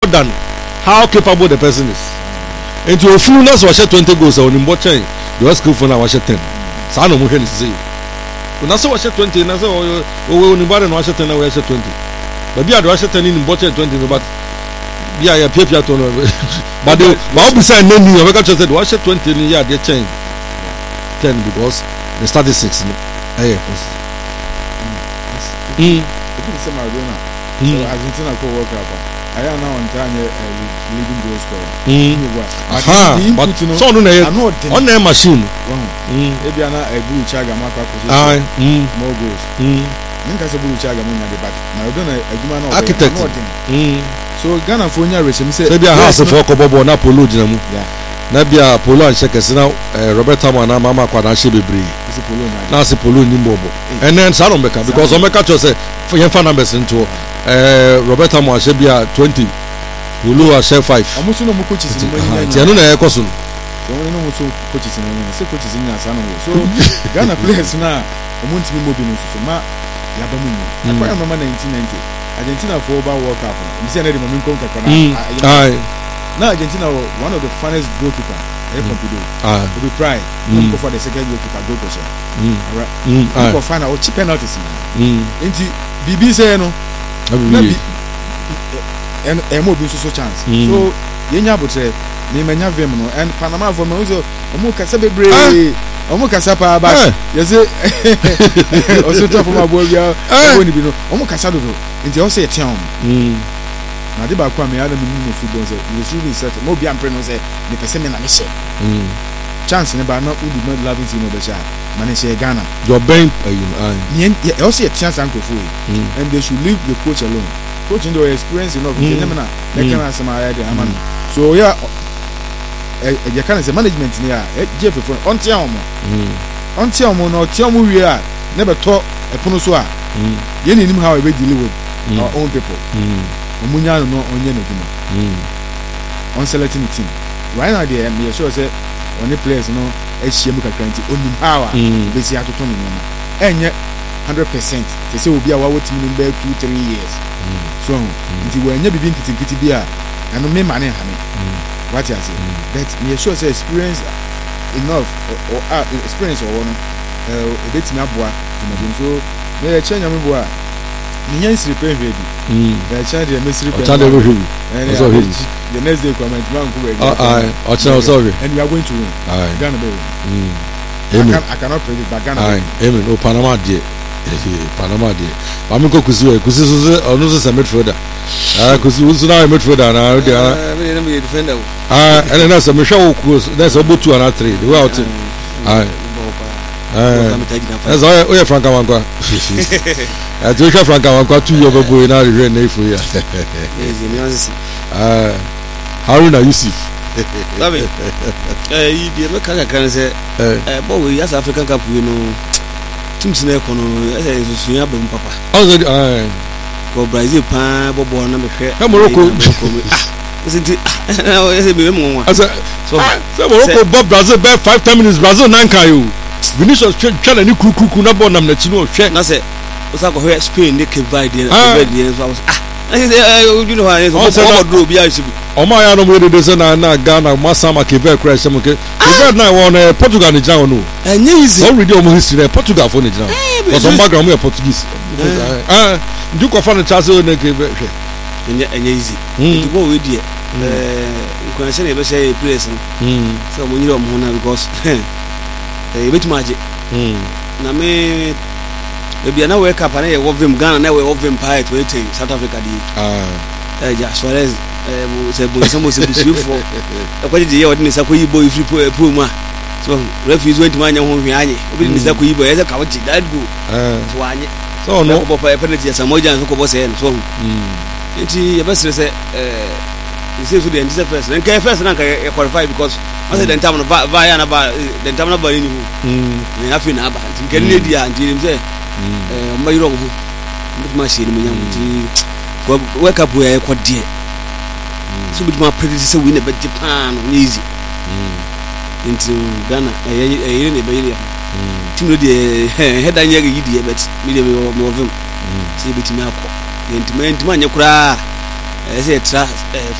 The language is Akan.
than how capable the person is. And to a few less was 20 goals on in watching the school for now was 10. Son of Muhen is saying. When I saw 20, and I said, oh, anybody was 10, I was 20. But be at Russia 10 in watching 20, but yeah, Pia to know. But the beside many of the said, was 20 in the year, they changed 10 because they started 6. Argentina co-world cup. I am now on time leading goal scorer. But so on their machine. Ebiana a blue chaga marker more goals. Ninkasabulu chaga muna but now done a human architect. So Ghana for your race say maybe a house of Okobo na polo jinamu. Nabia polo and checkers now Roberta Mana Mama Kwadashi Bibri. Now say polo nimbobo. And then Salon Beka because Omeka just say for your fan numbers into Roberta Mwashebia 20 Ulu a share 5 almost no coaches in Januna Ekosun only no coaches in coaches in so Ghana players now want to be moving so ma Yabamu I remember 1990 Argentina for World Cup you see the moment now Argentina one of the finest goalkeeper will be pride go for the second goalkeeper goal pressure alright for final cheap penalties into BB say no and more so chance so yenya botre me manya vem no and Panama for me so omo kasa bebre omo kasa pa ba yes also top of my boy ya woni bi no omo kasa do nti o say etia na de ba kwa me adam ni football say you should be set mo bi ampre no say me pese me na me share chance ne ba na udi no loving team no be share man share Ghana your bank you also etia sankofo and they should leave the coach alone. Coaching the experience enough. So yeah, you can say management here. Jeff for on Tiamo no Tiamo we are never taught a Punosua. You know how we deal with our own people. Omunya no onye no on selecting the team. Right now there me sure say only players no HM ka kranti onim power be see atoto no no. Enye 100%. They say will be our team in 2-3 years. So, if you were never been kitty beer, and no money, what I say, but me sure say experience enough or experience or one a bit in Abua, so may I change your boy. Yes, repair ready. The child is mystery. The next day, comment, sorry, and we are going to win. I cannot predict, but Ghana, Amen. Panama, dear. Panama dear. I'm going to Kusi or no midfielder. Because who's now a midfielder now? Defender. And then that's a Michelle Kus, that's a boot to another 3. The way out. That's all we are Frank Amanqua. I do have Frank Amanqua 2 years ago in our rain for you. Haruna Yusuf. You can say, but we as African Cup, you know. Teams na kono suya be papa ko Brazil pa bobo na me hwe Morocco ese ese be mo nwa so Morocco bob Brazil be 5-10 minutes Brazil nanka yo Vinicius chana ni kukuku na ball nam na chi no hwe na se osa ko hwe Spain ne Cape Verde so you know how so draw bi a sibu Oma ya no mo de se na Ghana masama Cape Verde crash mo ke Cape na won Portugal ni jawo no enye easy so ready omo history Portugal for ni jawo because on background we are Portuguese do ko fa na chance o na Cape Verde enye easy the go we dey nko se na be say place so mo nyiro mo na because bit maje na me ebi na wake up na ye wo vim Ghana na we wo vim pie to South Africa di ja Suarez se bo se busufo akwadi de ye wodi ni sakoyi boy free pro ma so referees went to manya ho hwe anye obi ni sakoyi boy ese ka wo ji that go so anye so no bo pa penalty ya samoja so ko bo se so enti ye best say you say so the end first then can first na can qualify because I said then time no ba ya na ba then time no ba ni hu ni afi na ba nti kan di ya nti say ma yiro ho nti ma shi ni me nyam nti wake up we ko die so bi ma predict say we na be Japan no easy nti Ghana e ne be yiri team no dey head anya ga yidi but me dey me ovem say bi timi akọ nti ma nya kura say